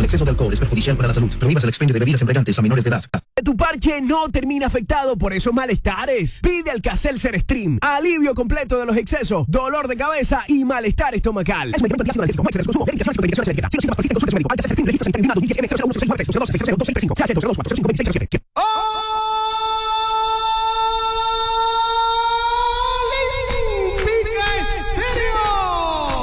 exceso de alcohol es perjudicial para la salud. Prohíbas el expendio de bebidas embriagantes a menores de edad. Tu parche no termina afectado por esos malestares. Pide Alka-Seltzer Stream. Alivio completo de los excesos, dolor de cabeza y malestar estomacal. Es un medicamento antiácido de consumo. Medicación y prescripciones de etiqueta. Si los síntomas persisten, consulte a su médico. Alka-Seltzer Stream, registro sanitario terminado 2019 00609 2035.